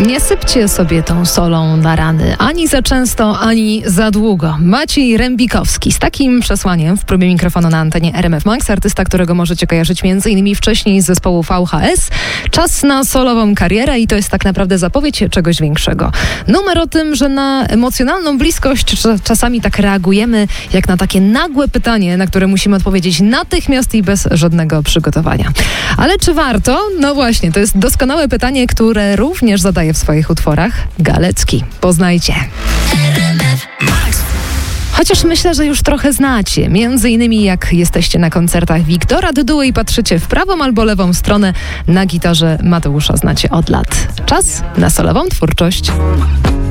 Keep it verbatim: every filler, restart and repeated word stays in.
Nie sypcie sobie tą solą na rany, ani za często, ani za długo. Maciej Rembikowski z takim przesłaniem w próbie mikrofonu na antenie R M F Max, artysta, którego możecie kojarzyć między innymi wcześniej z zespołu V H S. Czas na solową karierę i to jest tak naprawdę zapowiedź czegoś większego. Numer o tym, że na emocjonalną bliskość czasami tak reagujemy, jak na takie nagłe pytanie, na które musimy odpowiedzieć natychmiast i bez żadnego przygotowania. Ale czy warto? No właśnie, to jest doskonałe pytanie, które również zadaje w swoich utworach Galecki. Poznajcie. Chociaż myślę, że już trochę znacie. Między innymi jak jesteście na koncertach Wiktora Dyduły i patrzycie w prawą albo lewą stronę, na gitarze Mateusza znacie od lat. Czas na solową twórczość.